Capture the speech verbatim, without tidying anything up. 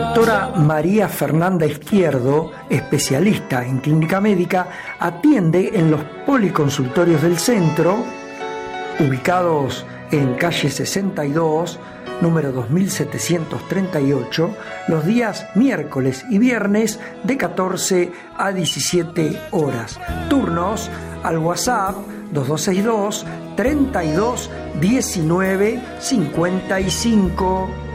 doctora María Fernanda Izquierdo, especialista en clínica médica, atiende en los policonsultorios del centro, ubicados en calle sesenta y dos, número dos mil setecientos treinta y ocho, los días miércoles y viernes de catorce a diecisiete horas. Turnos al WhatsApp dos dos seis dos, treinta y dos, diecinueve, cincuenta y cinco.